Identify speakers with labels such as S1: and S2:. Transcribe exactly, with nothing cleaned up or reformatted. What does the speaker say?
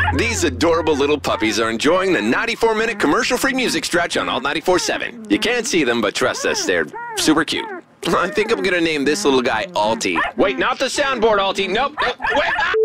S1: These adorable little puppies are enjoying the ninety-four minute commercial-free music stretch on Alt ninety-four seven. You can't see them, but trust us, they're super cute. I think I'm gonna name this little guy Altie. Wait, not the soundboard, Altie. Nope. nope. Wait.